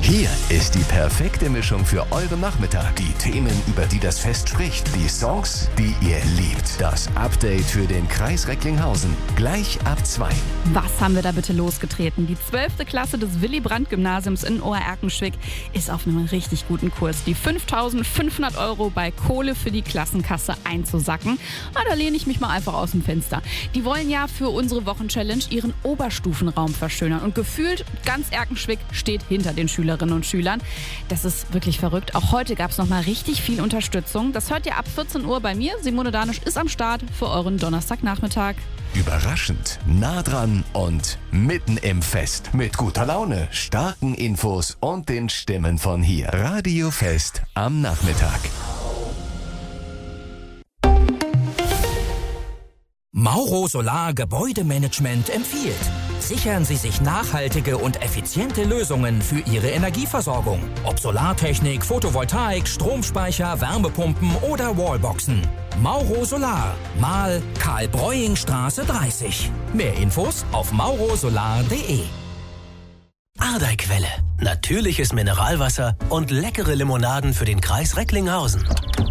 Hier ist die perfekte Mischung für euren Nachmittag. Die Themen, über die das Fest spricht. Die Songs, die ihr liebt. Das Update für den Kreis Recklinghausen. Gleich ab 2. Was haben wir da bitte losgetreten? Die 12. Klasse des Willy-Brandt-Gymnasiums in Ohr-Erkenschwick ist auf einem richtig guten Kurs, die 5.500 € bei Kohle für die Klassenkasse einzusacken. Da lehne ich mich mal einfach aus dem Fenster. Die wollen ja für unsere Wochenchallenge ihren Oberstufenraum verschönern. Und gefühlt ganz Erkenschwick steht hinter den Schülerinnen und Schülern. Das ist wirklich verrückt. Auch heute gab es nochmal richtig viel Unterstützung. Das hört ihr ab 14 Uhr bei mir. Simone Danisch ist am Start für euren Donnerstagnachmittag. Überraschend, nah dran und mitten im Fest. Mit guter Laune, starken Infos und den Stimmen von hier. Radio Fest am Nachmittag. Mauro Solar Gebäudemanagement empfiehlt: Sichern Sie sich nachhaltige und effiziente Lösungen für Ihre Energieversorgung. Ob Solartechnik, Photovoltaik, Stromspeicher, Wärmepumpen oder Wallboxen. Mauro Solar, Mahl Karl-Breuing-Straße 30. Mehr Infos auf maurosolar.de. Ardeiquelle. Natürliches Mineralwasser und leckere Limonaden für den Kreis Recklinghausen.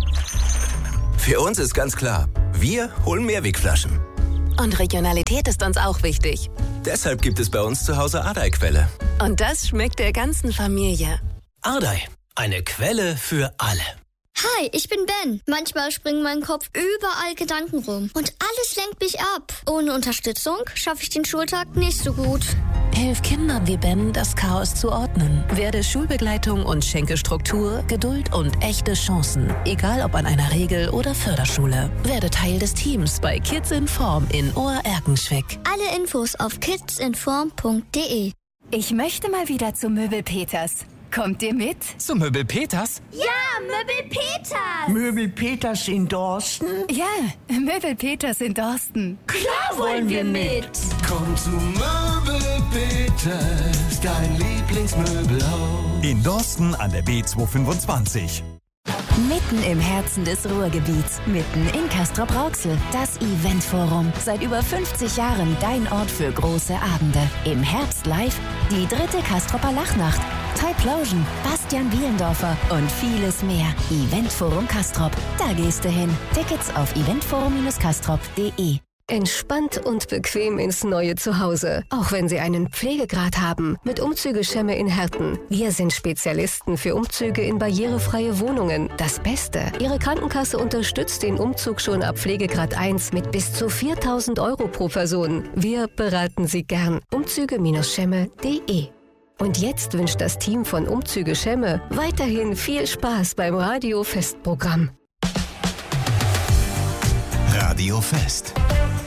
Für uns ist ganz klar, wir holen Mehrwegflaschen. Und Regionalität ist uns auch wichtig. Deshalb gibt es bei uns zu Hause Ardeiquelle. Und das schmeckt der ganzen Familie. Ardei, eine Quelle für alle. Hi, ich bin Ben. Manchmal springen in meinem Kopf überall Gedanken rum. Und alles lenkt mich ab. Ohne Unterstützung schaffe ich den Schultag nicht so gut. Hilf Kindern wie Ben, das Chaos zu ordnen. Werde Schulbegleitung und schenke Struktur, Geduld und echte Chancen. Egal ob an einer Regel- oder Förderschule. Werde Teil des Teams bei Kids in Form in Ohr-Erkenschwick. Alle Infos auf kidsinform.de. Ich möchte mal wieder zu Möbel Peters. Kommt ihr mit? Zu Möbel Peters? Ja, Möbel Peters! Möbel Peters in Dorsten? Ja, Möbel Peters in Dorsten. Klar wollen wir mit! Komm zu Möbel Peters, dein Lieblingsmöbelhaus. In Dorsten an der B225. Mitten im Herzen des Ruhrgebiets, mitten in Castrop-Rauxel, das Eventforum. Seit über 50 Jahren dein Ort für große Abende. Im Herbst live die 3. Castroper Lachnacht, Taiplosion, Bastian Bielendorfer und vieles mehr. Eventforum Castrop, da gehst du hin. Tickets auf eventforum-castrop.de. Entspannt und bequem ins neue Zuhause. Auch wenn Sie einen Pflegegrad haben. Mit Umzüge-Schemme in Herten. Wir sind Spezialisten für Umzüge in barrierefreie Wohnungen. Das Beste: Ihre Krankenkasse unterstützt den Umzug schon ab Pflegegrad 1 mit bis zu 4.000 € pro Person. Wir beraten Sie gern. Umzüge-Schemme.de. Und jetzt wünscht das Team von Umzüge Schemme weiterhin viel Spaß beim Radio-Festprogramm. Radio Fest.